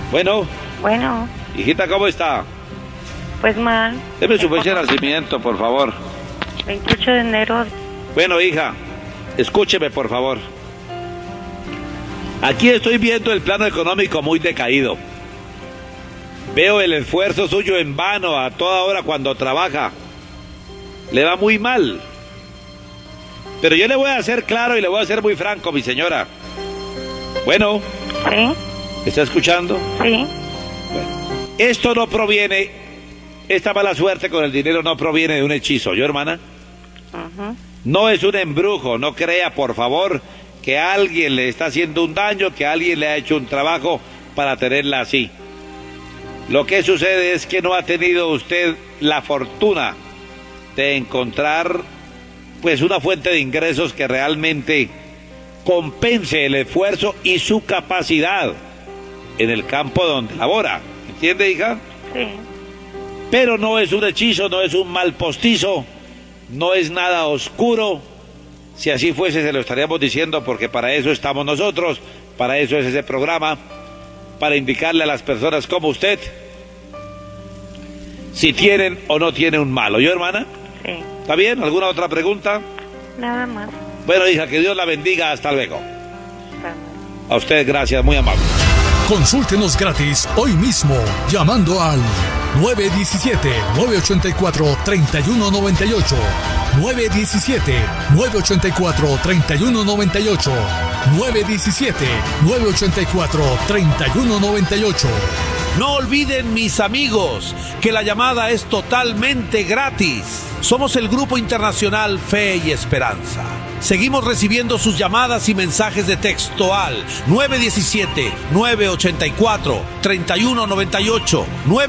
Bueno, Bueno, hijita, ¿cómo está? pues mal. Deme su fecha de nacimiento, por favor. 28 de enero. Bueno, hija, escúcheme, por favor. Aquí estoy viendo el plano económico muy decaído. Veo el esfuerzo suyo en vano a toda hora cuando trabaja. Le va muy mal. Pero yo le voy a ser claro y le voy a ser muy franco, mi señora. Bueno, ¿Sí? ¿está escuchando? Sí. Esto no proviene, esta mala suerte con el dinero no proviene de un hechizo, ¿yo, hermana? Ujú. No es un embrujo, no crea, por favor, que alguien le está haciendo un daño, que alguien le ha hecho un trabajo para tenerla así. Lo que sucede es que no ha tenido usted la fortuna de encontrar, pues, una fuente de ingresos que realmente compense el esfuerzo y su capacidad en el campo donde labora. ¿Entiende, hija? Sí. Pero no es un hechizo, no es un mal postizo, no es nada oscuro. Si así fuese, se lo estaríamos diciendo, porque para eso estamos nosotros, para eso es ese programa, para indicarle a las personas como usted si tienen o no tienen un mal. ¿Oyó, hermana? Sí. ¿Está bien? ¿Alguna otra pregunta? Nada más. Bueno, hija, que Dios la bendiga. Hasta luego. Hasta luego. A usted, gracias, muy amable. Consúltenos gratis hoy mismo llamando al 917-984-3198. 917-984-3198. 917-984-3198. No olviden, mis amigos, que la llamada es totalmente gratis. Somos el Grupo Internacional Fe y Esperanza. Seguimos recibiendo sus llamadas y mensajes de texto al 917-984-3198,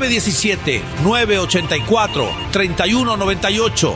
917-984-3198,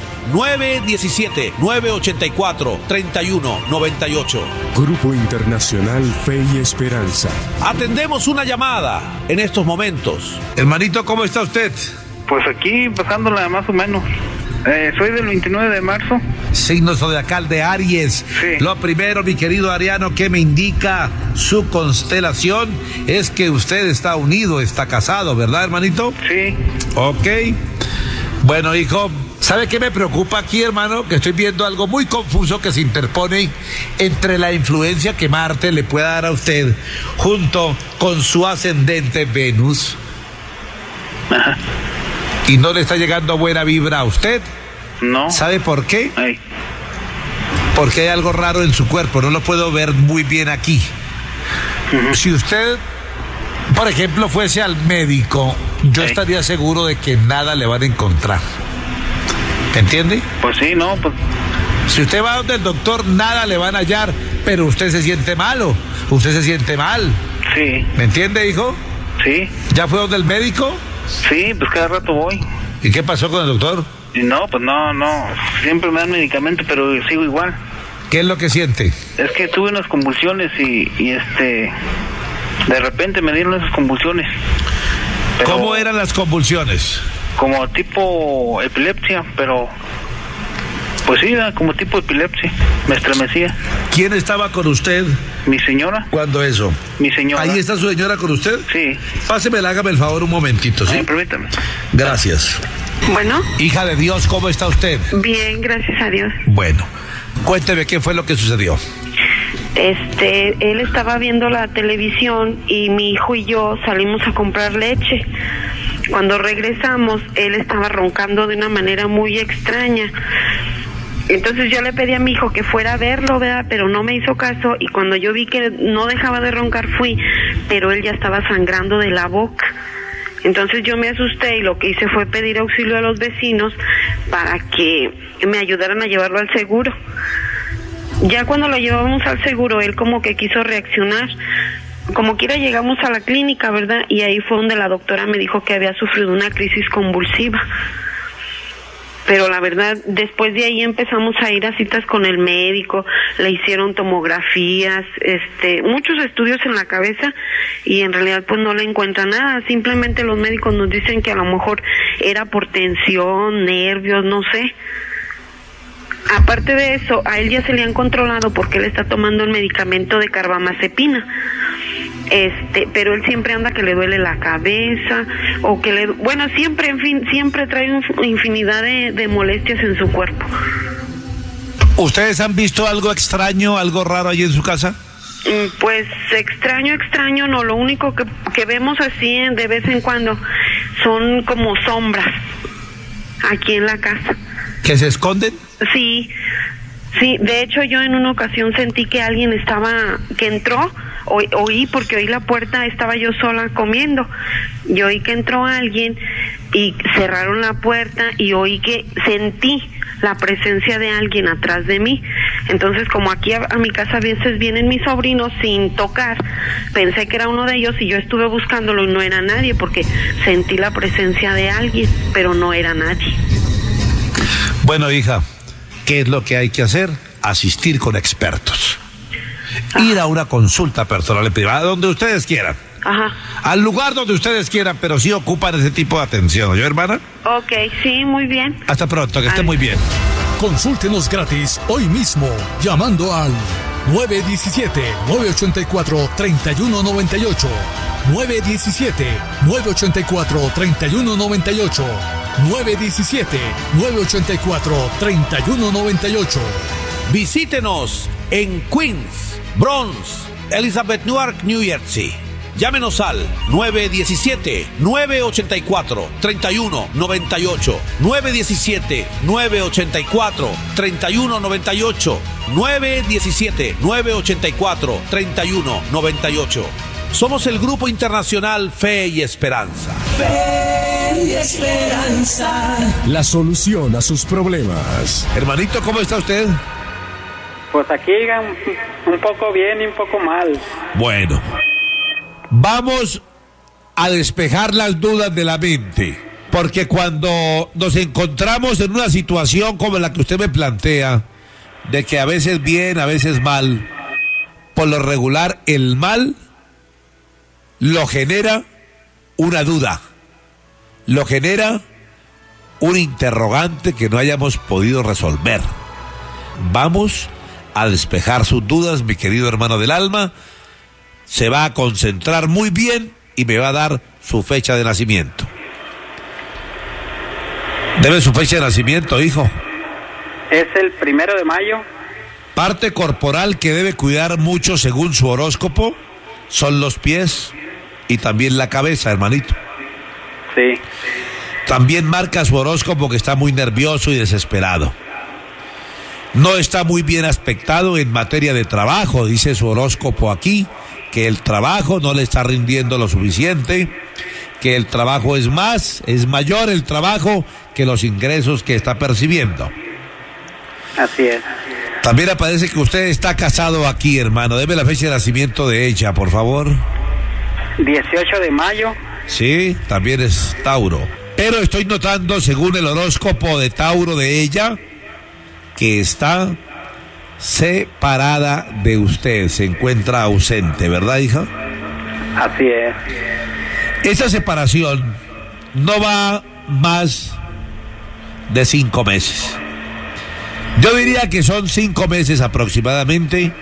917-984-3198. Grupo Internacional Fe y Esperanza. Atendemos una llamada en estos momentos. Hermanito, ¿cómo está usted? Pues aquí pasándola más o menos. Soy del 29 de marzo. Signo zodiacal de Aries. Sí. Lo primero, mi querido Ariano, que me indica su constelación es que usted está unido, está casado, ¿verdad, hermanito? Sí. Ok. Bueno, hijo, ¿sabe qué me preocupa aquí, hermano? Que estoy viendo algo muy confuso que se interpone entre la influencia que Marte le pueda dar a usted junto con su ascendente Venus. Ajá. Y no le está llegando buena vibra a usted. No. ¿Sabe por qué? Ay. Porque hay algo raro en su cuerpo, no lo puedo ver muy bien aquí. Si usted, por ejemplo, fuese al médico, yo estaría seguro de que nada le van a encontrar. ¿Entiende? Pues sí, no, pues. Si usted va donde el doctor, nada le van a hallar, pero usted se siente malo, usted se siente mal. Sí. ¿Me entiende, hijo? Sí. ¿Ya fue donde el médico? Sí, pues cada rato voy. ¿Y qué pasó con el doctor? Y no, pues no. Siempre me dan medicamento, pero sigo igual. ¿Qué es lo que siente? Es que tuve unas convulsiones y de repente me dieron esas convulsiones. Pero ¿Cómo eran las convulsiones? como tipo epilepsia, pero pues sí, era como tipo epilepsia. Me estremecía. ¿Quién estaba con usted? Mi señora. ¿Cuándo eso? Mi señora. ¿Ahí está su señora con usted? Sí. Pásemela, hágame el favor un momentito, ¿sí? Permítame. Gracias. Bueno, Hija de Dios, ¿cómo está usted? bien, gracias a Dios. Bueno, cuénteme qué fue lo que sucedió. Él estaba viendo la televisión y mi hijo y yo salimos a comprar leche. Cuando regresamos, él estaba roncando de una manera muy extraña. Entonces yo le pedí a mi hijo que fuera a verlo, ¿verdad? Pero no me hizo caso, y cuando yo vi que no dejaba de roncar fui, pero él ya estaba sangrando de la boca. Entonces yo me asusté y lo que hice fue pedir auxilio a los vecinos para que me ayudaran a llevarlo al seguro. Ya cuando lo llevamos al seguro, él como que quiso reaccionar. Como quiera llegamos a la clínica, ¿verdad? Y ahí fue donde la doctora me dijo que había sufrido una crisis convulsiva. Pero la verdad, después de ahí empezamos a ir a citas con el médico, le hicieron tomografías, muchos estudios en la cabeza, y en realidad pues no le encuentran nada. Simplemente los médicos nos dicen que a lo mejor era por tensión, nervios, no sé. Aparte de eso, a él ya se le han controlado porque él está tomando el medicamento de carbamazepina. pero él siempre anda que le duele la cabeza o que bueno, siempre, en fin, siempre trae una infinidad de molestias en su cuerpo. ¿Ustedes han visto algo extraño, algo raro allí en su casa? Pues extraño no, lo único que vemos así de vez en cuando son como sombras aquí en la casa. ¿Que se esconden? Sí, de hecho yo en una ocasión sentí que alguien que entró, oí porque oí la puerta, estaba yo sola comiendo, yo oí que entró alguien y cerraron la puerta y sentí la presencia de alguien atrás de mí. Entonces, como aquí a mi casa a veces vienen mis sobrinos sin tocar, pensé que era uno de ellos y yo estuve buscándolo y no era nadie porque sentí la presencia de alguien, pero no era nadie. Bueno, hija, ¿qué es lo que hay que hacer? Asistir con expertos. Ir a una consulta personal y privada donde ustedes quieran. Ajá. Al lugar donde ustedes quieran, pero sí ocupan ese tipo de atención, ¿yo, hermana? Ok, sí, muy bien. Hasta pronto, que esté muy bien. Consúltenos gratis hoy mismo llamando al 917-984-3198. 917-984-3198. 917-984-3198. Visítenos en Queens, Bronx, Elizabeth, Newark, New Jersey. Llámenos al 917-984-3198. 917-984-3198. 917-984-3198. Somos el Grupo Internacional Fe y Esperanza. Fe y Esperanza. La solución a sus problemas. Hermanito, ¿cómo está usted? Pues aquí un poco bien y un poco mal. Bueno, vamos a despejar las dudas de la mente, porque cuando nos encontramos en una situación como la que usted me plantea, de que a veces bien, a veces mal, por lo regular el mal lo genera una duda, lo genera un interrogante que no hayamos podido resolver. Vamos a despejar sus dudas, mi querido hermano del alma. Se va a concentrar muy bien y me va a dar su fecha de nacimiento. Debe su fecha de nacimiento, hijo. Es el 1 de mayo. Parte corporal que debe cuidar mucho según su horóscopo son los pies y también la cabeza, hermanito. Sí. También marca su horóscopo que está muy nervioso y desesperado. No está muy bien aspectado en materia de trabajo, dice su horóscopo aquí, que el trabajo no le está rindiendo lo suficiente, que el trabajo es mayor el trabajo que los ingresos que está percibiendo. Así es. También aparece que usted está casado aquí, hermano. Deme la fecha de nacimiento de ella, por favor. 18 de mayo. Sí, también es Tauro. Pero estoy notando, según el horóscopo de Tauro de ella, que está separada de usted, se encuentra ausente, ¿verdad, hija? Así es. Esa separación no va más de 5 meses. Yo diría que son 5 meses aproximadamente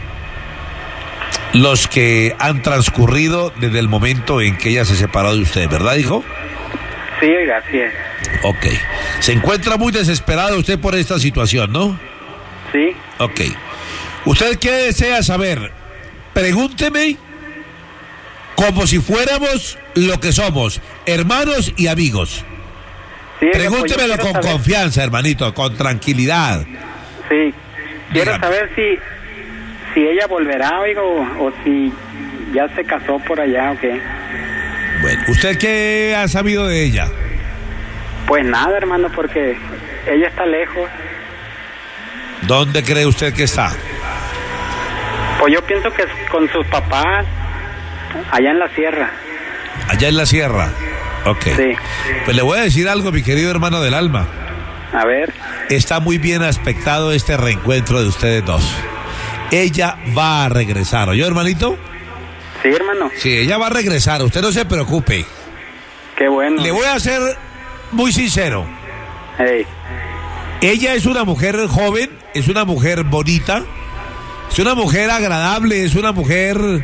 los que han transcurrido desde el momento en que ella se separó de usted, ¿verdad, hijo? Sí, así es. Ok. Se encuentra muy desesperado usted por esta situación, ¿no? Sí. Ok. ¿Usted qué desea saber? Pregúnteme como si fuéramos lo que somos, hermanos y amigos. Sí, pregúntemelo pues con confianza, hermanito, con tranquilidad. Sí. Quiero Dígame. saber si ella volverá, oigo, o si ya se casó por allá o qué. Bueno, ¿usted qué ha sabido de ella? Pues nada, hermano, porque ella está lejos. ¿Dónde cree usted que está? Pues yo pienso que con sus papás, allá en la sierra. Allá en la sierra. Ok. Sí. Pues le voy a decir algo, mi querido hermano del alma. A ver. Está muy bien aspectado este reencuentro de ustedes dos. Ella va a regresar, ¿oyó, hermanito? Sí, hermano. Sí, ella va a regresar, usted no se preocupe. Qué bueno. Le voy a ser muy sincero. Hey. Ella es una mujer joven, es una mujer bonita, es una mujer agradable, es una mujer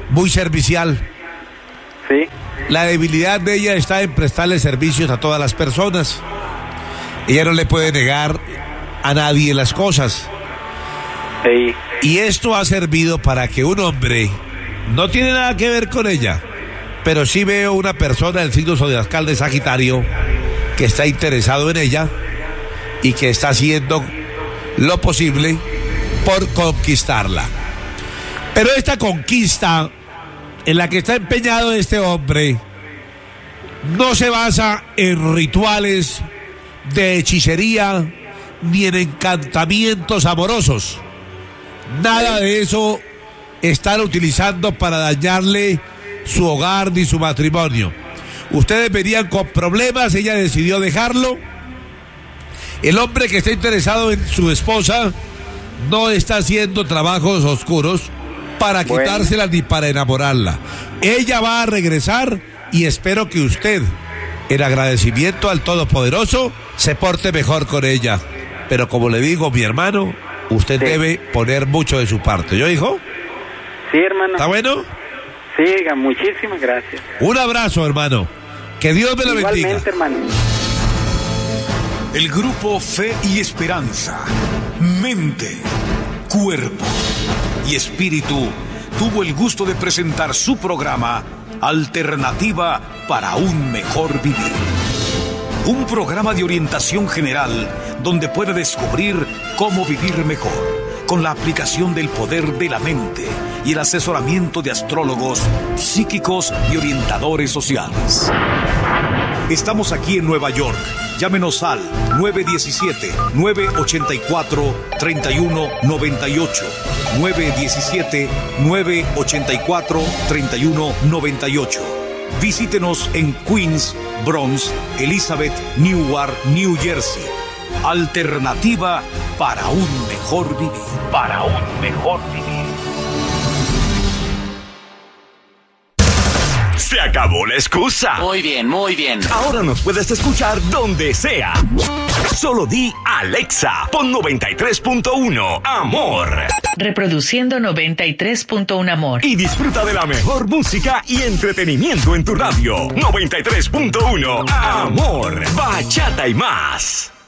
muy servicial. Sí. La debilidad de ella está en prestarle servicios a todas las personas. Ella no le puede negar a nadie las cosas. Sí. Y esto ha servido para que un hombre, no tiene nada que ver con ella, pero sí veo una persona del signo zodiacal de Sagitario que está interesado en ella y que está haciendo lo posible por conquistarla. Pero esta conquista en la que está empeñado este hombre no se basa en rituales de hechicería ni en encantamientos amorosos. Nada de eso están utilizando para dañarle su hogar ni su matrimonio. Ustedes venían con problemas, ella decidió dejarlo. El hombre que está interesado en su esposa no está haciendo trabajos oscuros para quitársela ni para enamorarla. Ella va a regresar y espero que usted, en agradecimiento al Todopoderoso, se porte mejor con ella. Pero como le digo, mi hermano, usted debe poner mucho de su parte. ¿Yo, hijo? Sí, hermano. ¿Está bueno? Sí, muchísimas gracias. Un abrazo, hermano. Que Dios me lo bendiga. Igualmente, hermano. El grupo Fe y Esperanza, mente, cuerpo y espíritu tuvo el gusto de presentar su programa Alternativa para un mejor vivir. Un programa de orientación general donde puede descubrir cómo vivir mejor con la aplicación del poder de la mente y el asesoramiento de astrólogos, psíquicos y orientadores sociales. Estamos aquí en Nueva York. Llámenos al 917-984-3198. 917-984-3198. Visítenos en Queens, Bronx, Elizabeth, Newark, New Jersey. Alternativa para un mejor vivir. Para un mejor vivir. Se acabó la excusa. Muy bien, muy bien. Ahora nos puedes escuchar donde sea. Solo di Alexa, pon 93.1 Amor. Reproduciendo 93.1 Amor. Y disfruta de la mejor música y entretenimiento en tu radio. 93.1 Amor. Bachata y más.